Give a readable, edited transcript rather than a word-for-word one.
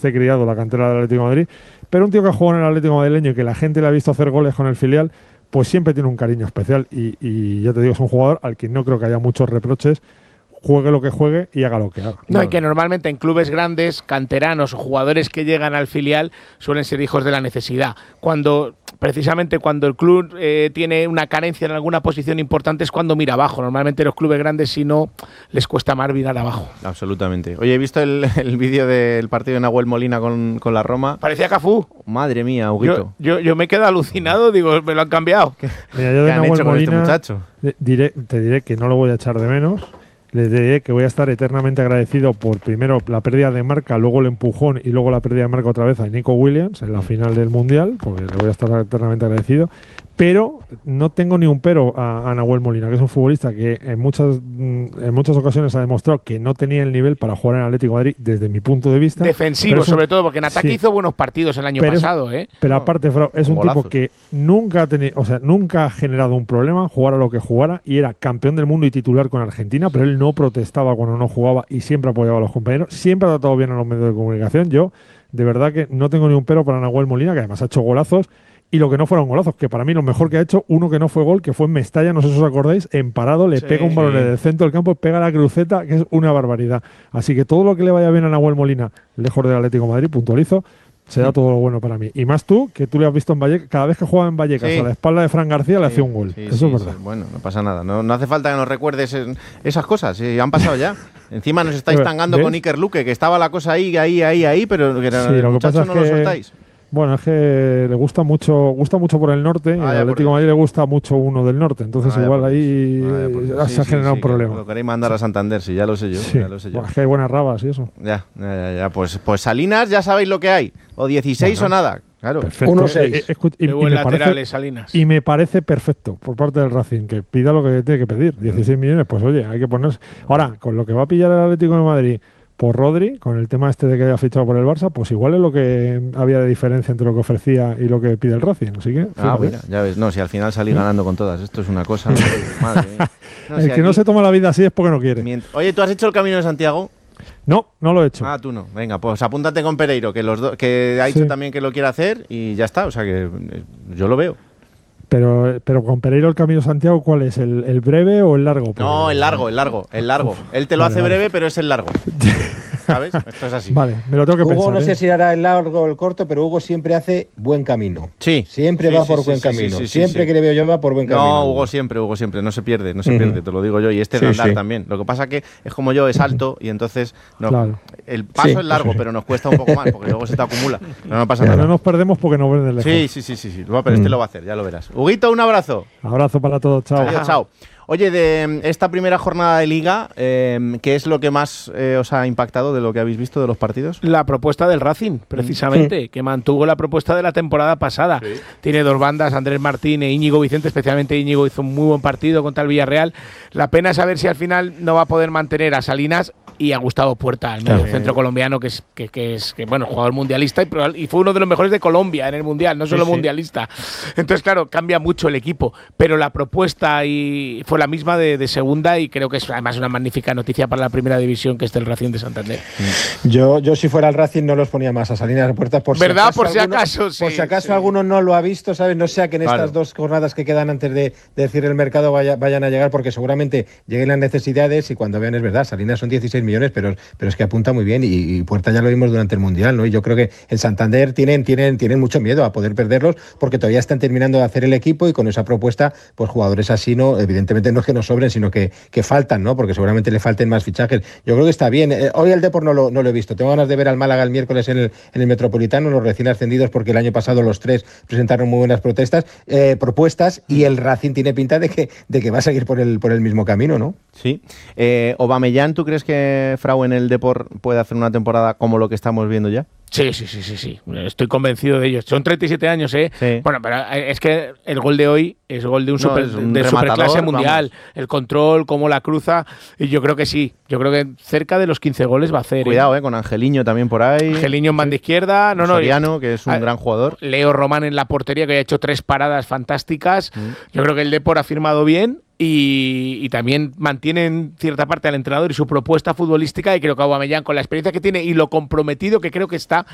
esté criado la cantera del Atlético de Madrid, pero un tío que ha jugado en el Atlético madrileño y que la gente le ha visto hacer goles con el filial, pues siempre tiene un cariño especial y ya te digo, es un jugador al que no creo que haya muchos reproches, juegue lo que juegue y haga lo que haga. No, y que normalmente en clubes grandes, canteranos o jugadores que llegan al filial suelen ser hijos de la necesidad. Precisamente cuando el club tiene una carencia en alguna posición importante es cuando mira abajo. Normalmente los clubes grandes, si no, les cuesta más mirar abajo. Absolutamente. Oye, he visto el vídeo del partido de Nahuel Molina con la Roma. Parecía Cafú. Madre mía, Huguito. Yo me quedo alucinado, digo, me lo han cambiado. Mira, yo de han Nahuel hecho con Molina este muchacho? te diré que no lo voy a echar de menos. Les diré que voy a estar eternamente agradecido por primero la pérdida de marca, luego el empujón y luego la pérdida de marca otra vez a Nico Williams en la final del Mundial, porque le voy a estar eternamente agradecido. Pero no tengo ni un pero a Nahuel Molina, que es un futbolista que en muchas ocasiones ha demostrado que no tenía el nivel para jugar en Atlético de Madrid desde mi punto de vista. Defensivo, sobre todo, porque en ataque hizo buenos partidos el año pasado. Pero aparte, Frau, es un tipo que nunca ha generado un problema, jugara lo que jugara, y era campeón del mundo y titular con Argentina, pero él no protestaba cuando no jugaba y siempre apoyaba a los compañeros, siempre ha tratado bien a los medios de comunicación. Yo, de verdad que no tengo ni un pero para Nahuel Molina, que además ha hecho golazos. Y lo que no fueron golazos, que para mí lo mejor que ha hecho, uno que no fue gol, que fue en Mestalla, no sé si os acordáis, en parado, le pega un balón del centro del campo, pega la cruceta, que es una barbaridad. Así que todo lo que le vaya bien a Nahuel Molina, lejos del Atlético de Madrid, puntualizo, será todo lo bueno para mí. Y más tú, que tú le has visto en Vallecas, cada vez que juega en Vallecas a la espalda de Fran García le hacía un gol. Eso es verdad. Bueno, no pasa nada. No hace falta que nos recuerdes esas cosas. Han pasado ya. Encima nos estáis tangando con Iker Luque, que estaba la cosa ahí, pero que lo que pasa es no que lo soltáis. Bueno, es que le gusta mucho por el norte, y al Atlético de Madrid le gusta mucho uno del norte, entonces igual ahí se ha generado un problema. Lo queréis mandar a Santander, sí, ya lo sé yo. Ya lo sé yo. Pues es que hay buenas rabas y eso. Ya. Pues Salinas ya sabéis lo que hay. O 16 o nada. Claro. Perfecto. 1-6. Salinas. Y me parece perfecto por parte del Racing que pida lo que tiene que pedir. 16 millones, pues oye, hay que ponerse. Ahora, con lo que va a pillar el Atlético de Madrid por Rodri, con el tema de que haya fichado por el Barça, pues igual es lo que había de diferencia entre lo que ofrecía y lo que pide el Racing. Así que, mira, ya ves. No, si al final salí ganando con todas. Esto es una cosa. Madre mía. El que no se toma la vida así es porque no quiere. Oye, ¿tú has hecho el Camino de Santiago? No lo he hecho. Tú no. Venga, pues apúntate con Pereiro, que ha dicho también que lo quiere hacer y ya está. O sea que yo lo veo. Pero con Pereiro el Camino de Santiago, ¿cuál es? ¿El breve o el largo? No, el largo. Él te lo hace breve, pero es el largo. ¿Sabes? Esto es así. Vale, me lo tengo que pensar. Hugo no sé si hará el largo o el corto, pero Hugo siempre hace buen camino. Sí. Siempre va por buen camino. Siempre que le veo yo va por buen camino. No, Hugo siempre. No se pierde, te lo digo yo. Y este de andar también. Lo que pasa que es como yo, es alto y entonces el paso es largo, pero nos cuesta un poco más porque luego se te acumula. Pero no pasa nada. No nos perdemos porque nos ven de lejos. Sí. Pero este lo va a hacer, ya lo verás. Huguito, un abrazo. Abrazo para todos, chao. Adiós, chao. Oye, de esta primera jornada de Liga, ¿qué es lo que más os ha impactado de lo que habéis visto de los partidos? La propuesta del Racing, precisamente, que mantuvo la propuesta de la temporada pasada. Sí. Tiene dos bandas, Andrés Martín e Íñigo Vicente, especialmente Íñigo hizo un muy buen partido contra el Villarreal. La pena es saber si al final no va a poder mantener a Salinas y a Gustavo Puerta, el medio centro colombiano, que es jugador mundialista y fue uno de los mejores de Colombia en el Mundial, no solo mundialista. Entonces, claro, cambia mucho el equipo, pero la propuesta fue la misma de segunda y creo que es además una magnífica noticia para la primera división, que es el Racing de Santander. Yo si fuera el Racing no los ponía más a Salinas de Puerta por ¿verdad? Si acaso, por si acaso alguno no lo ha visto, ¿sabes? No sea que en estas dos jornadas que quedan antes de decir el mercado vayan a llegar, porque seguramente lleguen las necesidades y cuando vean es verdad, Salinas son 16 millones, pero es que apunta muy bien y Puerta ya lo vimos durante el Mundial, ¿no? Y yo creo que el Santander tienen mucho miedo a poder perderlos porque todavía están terminando de hacer el equipo y con esa propuesta, pues jugadores así, no, evidentemente no es que no sobren, sino que faltan, ¿no? Porque seguramente le falten más fichajes. Yo creo que está bien. Hoy el Depor no lo he visto. Tengo ganas de ver al Málaga el miércoles en el Metropolitano, los recién ascendidos, porque el año pasado los tres presentaron muy buenas propuestas y el Racing tiene pinta de que va a seguir por el mismo camino, ¿no? Sí. Aubameyang, ¿tú crees que Frau en el Depor puede hacer una temporada como lo que estamos viendo ya? Sí. Estoy convencido de ello. Son 37 años, ¿eh? Sí. Bueno, pero es que el gol de hoy es gol de un superclase mundial. Vamos. El control, cómo la cruza. Y yo creo que sí. Yo creo que cerca de los 15 goles va a hacer. Cuidado, con Angeliño también por ahí. Angeliño en banda izquierda. Soriano, que es un gran jugador. Leo Román en la portería, que ha hecho 3 paradas fantásticas. Yo creo que el Depor ha firmado bien. Y también mantiene en cierta parte al entrenador y su propuesta futbolística, y creo que Aubameyang, con la experiencia que tiene y lo comprometido que creo que está,